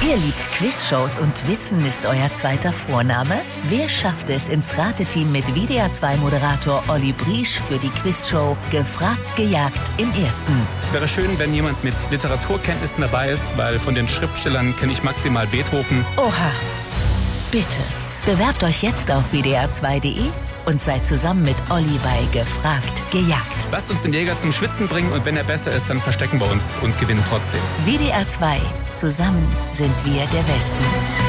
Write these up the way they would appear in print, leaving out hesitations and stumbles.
Ihr liebt Quizshows und Wissen ist euer zweiter Vorname? Wer schafft es ins Rateteam mit WDR 2-Moderator Olli Briesch für die Quizshow Gefragt, Gejagt im Ersten? Es wäre schön, wenn jemand mit Literaturkenntnissen dabei ist, weil von den Schriftstellern kenne ich maximal Beethoven. Oha, bitte. Bewerbt euch jetzt auf wdr2.de und seid zusammen mit Olli bei Gefragt, Gejagt. Lasst uns den Jäger zum Schwitzen bringen und wenn er besser ist, dann verstecken wir uns und gewinnen trotzdem. WDR 2. Zusammen sind wir der Westen.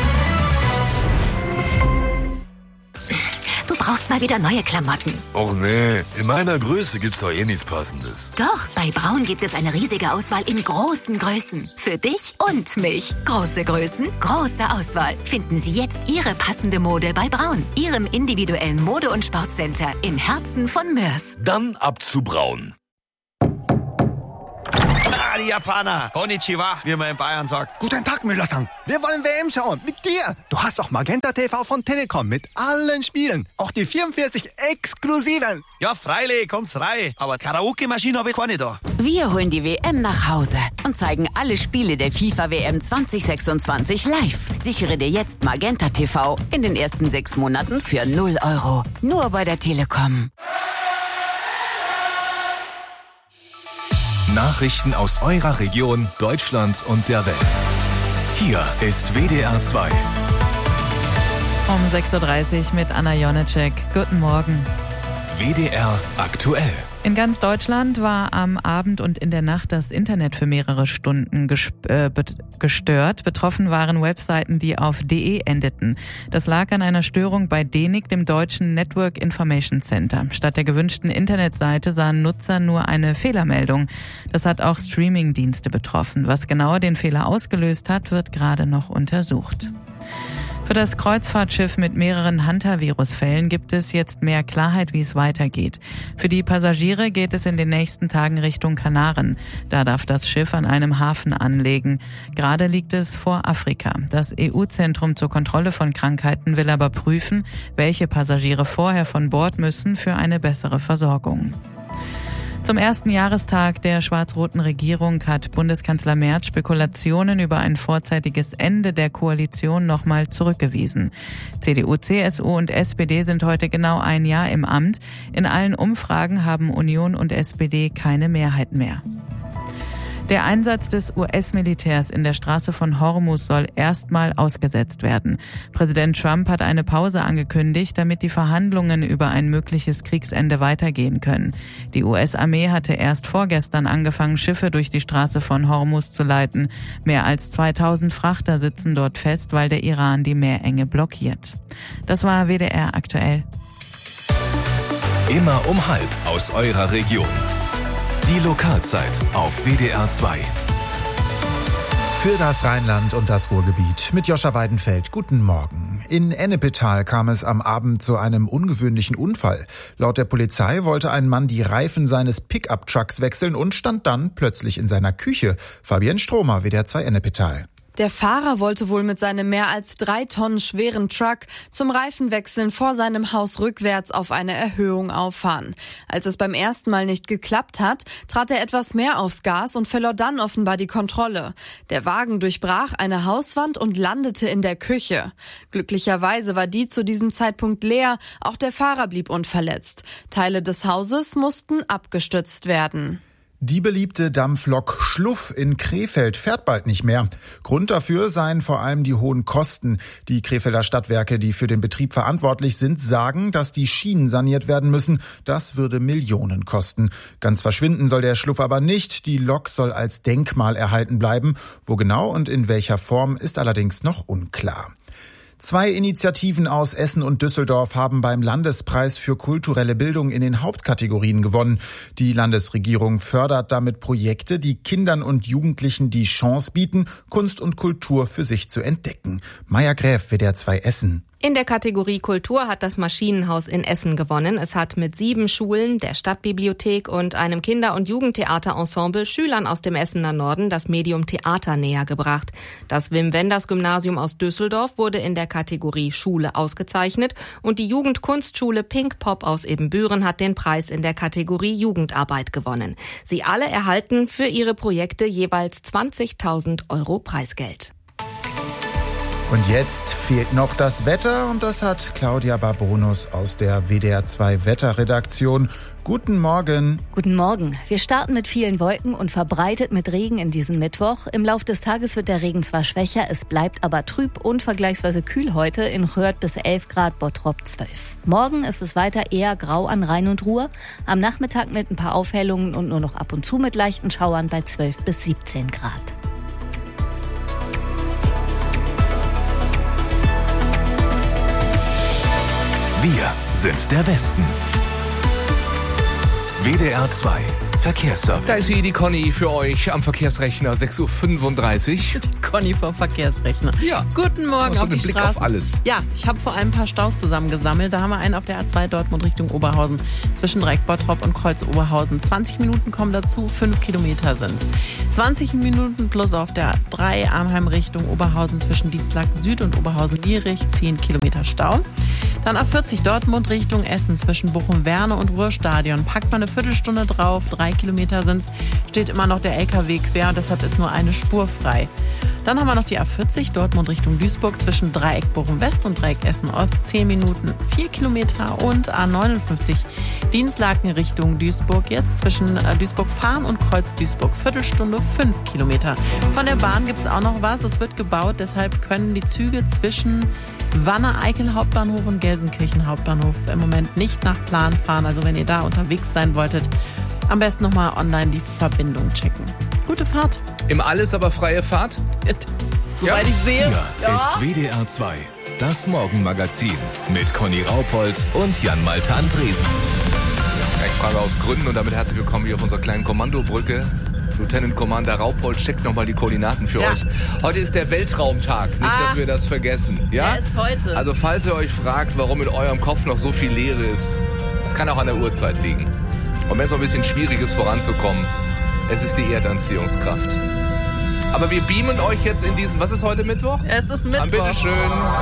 Du brauchst mal wieder neue Klamotten. Och nee, in meiner Größe gibt's doch eh nichts Passendes. Doch, bei Braun gibt es eine riesige Auswahl in großen Größen. Für dich und mich. Große Größen, große Auswahl. Finden Sie jetzt Ihre passende Mode bei Braun. Ihrem individuellen Mode- und Sportcenter im Herzen von Mörs. Dann ab zu Braun. Die Japaner. Konnichiwa, wie man in Bayern sagt. Guten Tag, Müller-san. Wir wollen WM schauen. Mit dir. Du hast auch Magenta TV von Telekom mit allen Spielen. Auch die 44 exklusiven. Ja, freilich, kommt's rein. Aber Karaoke-Maschine habe ich keine da. Wir holen die WM nach Hause und zeigen alle Spiele der FIFA-WM 2026 live. Sichere dir jetzt Magenta TV in den ersten 6 Monaten für 0 €. Nur bei der Telekom. Nachrichten aus eurer Region, Deutschland und der Welt. Hier ist WDR 2. Um 6.30 Uhr mit Anna Jonecek. Guten Morgen. WDR aktuell. In ganz Deutschland war am Abend und in der Nacht das Internet für mehrere Stunden gestört. Betroffen waren Webseiten, die auf .de endeten. Das lag an einer Störung bei DENIC, dem deutschen Network Information Center. Statt der gewünschten Internetseite sahen Nutzer nur eine Fehlermeldung. Das hat auch Streamingdienste betroffen. Was genau den Fehler ausgelöst hat, wird gerade noch untersucht. Für das Kreuzfahrtschiff mit mehreren Hantavirus-Fällen gibt es jetzt mehr Klarheit, wie es weitergeht. Für die Passagiere geht es in den nächsten Tagen Richtung Kanaren. Da darf das Schiff an einem Hafen anlegen. Gerade liegt es vor Afrika. Das EU-Zentrum zur Kontrolle von Krankheiten will aber prüfen, welche Passagiere vorher von Bord müssen für eine bessere Versorgung. Zum ersten Jahrestag der schwarz-roten Regierung hat Bundeskanzler Merz Spekulationen über ein vorzeitiges Ende der Koalition nochmal zurückgewiesen. CDU, CSU und SPD sind heute genau ein Jahr im Amt. In allen Umfragen haben Union und SPD keine Mehrheit mehr. Der Einsatz des US-Militärs in der Straße von Hormuz soll erstmal ausgesetzt werden. Präsident Trump hat eine Pause angekündigt, damit die Verhandlungen über ein mögliches Kriegsende weitergehen können. Die US-Armee hatte erst vorgestern angefangen, Schiffe durch die Straße von Hormuz zu leiten. Mehr als 2000 Frachter sitzen dort fest, weil der Iran die Meerenge blockiert. Das war WDR aktuell. Immer um 12 aus eurer Region. Die Lokalzeit auf WDR 2. Für das Rheinland und das Ruhrgebiet mit Joscha Weidenfeld. Guten Morgen. In Ennepetal kam es am Abend zu einem ungewöhnlichen Unfall. Laut der Polizei wollte ein Mann die Reifen seines Pickup-Trucks wechseln und stand dann plötzlich in seiner Küche. Fabienne Stromer, WDR 2 Ennepetal. Der Fahrer wollte wohl mit seinem mehr als 3 Tonnen schweren Truck zum Reifenwechseln vor seinem Haus rückwärts auf eine Erhöhung auffahren. Als es beim ersten Mal nicht geklappt hat, trat er etwas mehr aufs Gas und verlor dann offenbar die Kontrolle. Der Wagen durchbrach eine Hauswand und landete in der Küche. Glücklicherweise war die zu diesem Zeitpunkt leer, auch der Fahrer blieb unverletzt. Teile des Hauses mussten abgestützt werden. Die beliebte Dampflok Schluff in Krefeld fährt bald nicht mehr. Grund dafür seien vor allem die hohen Kosten. Die Krefelder Stadtwerke, die für den Betrieb verantwortlich sind, sagen, dass die Schienen saniert werden müssen. Das würde Millionen kosten. Ganz verschwinden soll der Schluff aber nicht. Die Lok soll als Denkmal erhalten bleiben. Wo genau und in welcher Form ist allerdings noch unklar. 2 Initiativen aus Essen und Düsseldorf haben beim Landespreis für kulturelle Bildung in den Hauptkategorien gewonnen. Die Landesregierung fördert damit Projekte, die Kindern und Jugendlichen die Chance bieten, Kunst und Kultur für sich zu entdecken. Maja Gräf, WDR 2 Essen. In der Kategorie Kultur hat das Maschinenhaus in Essen gewonnen. Es hat mit 7 Schulen, der Stadtbibliothek und einem Kinder- und Jugendtheaterensemble Schülern aus dem Essener Norden das Medium Theater näher gebracht. Das Wim-Wenders-Gymnasium aus Düsseldorf wurde in der Kategorie Schule ausgezeichnet und die Jugendkunstschule Pink Pop aus Ebenbüren hat den Preis in der Kategorie Jugendarbeit gewonnen. Sie alle erhalten für ihre Projekte jeweils 20.000 € Preisgeld. Und jetzt fehlt noch das Wetter und das hat Claudia Barbonus aus der WDR 2 Wetterredaktion. Guten Morgen. Guten Morgen. Wir starten mit vielen Wolken und verbreitet mit Regen in diesen Mittwoch. Im Lauf des Tages wird der Regen zwar schwächer, es bleibt aber trüb und vergleichsweise kühl heute. In Röhrt bis 11 Grad, Bottrop 12. Morgen ist es weiter eher grau an Rhein und Ruhr. Am Nachmittag mit ein paar Aufhellungen und nur noch ab und zu mit leichten Schauern bei 12 bis 17 Grad. Wir sind der Westen. WDR 2 Verkehrsservice. Da ist sie, die Conny, für euch am Verkehrsrechner, 6.35 Uhr. Die Conny vom Verkehrsrechner. Ja. Guten Morgen auf die Blick Straßen. auf alles. Ja, ich habe vor allem ein paar Staus zusammengesammelt. Da haben wir einen auf der A2 Dortmund Richtung Oberhausen zwischen Dreieck Bottrop und Kreuz Oberhausen. 20 Minuten kommen dazu, 5 Kilometer sind's. 20 Minuten plus auf der A3 Arnheim Richtung Oberhausen zwischen Dienstlaken Süd und Oberhausen-Lierich, 10 Kilometer Stau. Dann A40 Dortmund Richtung Essen zwischen Bochum-Werne und Ruhrstadion. Packt man eine Viertelstunde drauf, 3 Kilometer sind's, steht immer noch der LKW quer und deshalb ist nur eine Spur frei. Dann haben wir noch die A40 Dortmund Richtung Duisburg zwischen Dreieck Bochum-West und Dreieck Essen-Ost, 10 Minuten, 4 Kilometer und A59 Dienstlaken Richtung Duisburg, jetzt zwischen Duisburg-Fahren und Kreuz Duisburg, Viertelstunde, 5 Kilometer. Von der Bahn gibt's auch noch was, es wird gebaut, deshalb können die Züge zwischen Wanne-Eickel Hauptbahnhof und Gelsenkirchen Hauptbahnhof im Moment nicht nach Plan fahren. Also wenn ihr da unterwegs sein wolltet, am besten nochmal online die Verbindung checken. Gute Fahrt. Im Alles aber freie Fahrt? Soweit ich sehe. Hier ist WDR 2, das Morgenmagazin mit Conny Raupold und Jan-Malte Andresen. Ja, ich frage aus Gründen und damit herzlich willkommen hier auf unserer kleinen Kommandobrücke. Lieutenant Commander Raupold checkt nochmal die Koordinaten für euch. Heute ist der Weltraumtag, nicht, dass wir das vergessen. Ja? Der ist heute. Also falls ihr euch fragt, warum in eurem Kopf noch so viel Leere ist, es kann auch an der Uhrzeit liegen. Und wenn es noch ein bisschen schwierig ist, voranzukommen, es ist die Erdanziehungskraft. Aber wir beamen euch jetzt in diesen, was ist heute Mittwoch? Es ist Mittwoch. Bitteschön.